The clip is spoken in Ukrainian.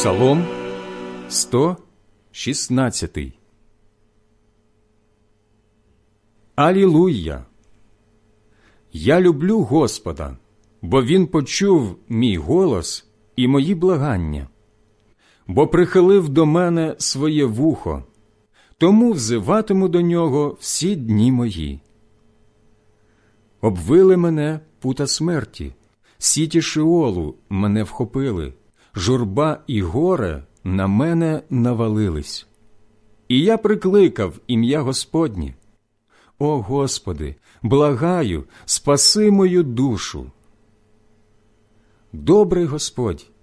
Псалом 116. Алілуя! Я люблю Господа, бо Він почув мій голос і мої благання, бо прихилив до мене своє вухо, тому взиватиму до Нього всі дні мої. Обвили мене пута смерті, сіті Шеолу мене вхопили, журба і горе на мене навалились. І я прикликав ім'я Господнє. О Господи, благаю, спаси мою душу. Добрий Господь